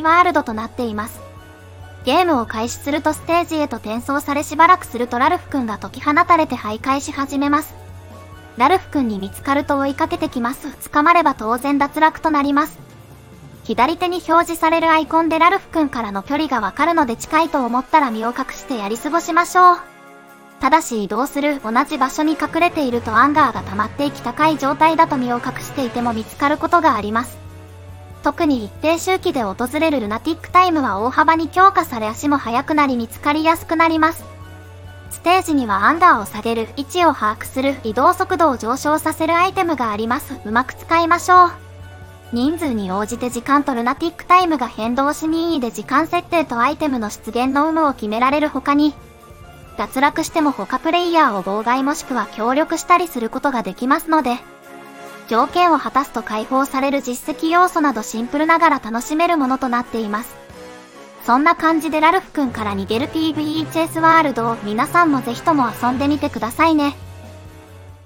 リーワールドとなっています。ゲームを開始するとステージへと転送されしばらくするとラルフ君が解き放たれて徘徊し始めます。ラルフ君に見つかると追いかけてきます。捕まれば当然脱落となります。左手に表示されるアイコンでラルフ君からの距離がわかるので近いと思ったら身を隠してやり過ごしましょう。ただし移動する同じ場所に隠れているとアンガーが溜まっていき高い状態だと身を隠していても見つかることがあります。特に一定周期で訪れるルナティックタイムは大幅に強化され足も速くなり見つかりやすくなります。ステージにはアンガーを下げる、位置を把握する、移動速度を上昇させるアイテムがあります。うまく使いましょう。人数に応じて時間とルナティックタイムが変動し任意で時間設定とアイテムの出現の有無を決められる他に、脱落しても他プレイヤーを妨害もしくは協力したりすることができますので、条件を果たすと解放される実績要素などシンプルながら楽しめるものとなっています。そんな感じでラルフ君から逃げる PVE チェイスワールドを皆さんもぜひとも遊んでみてくださいね。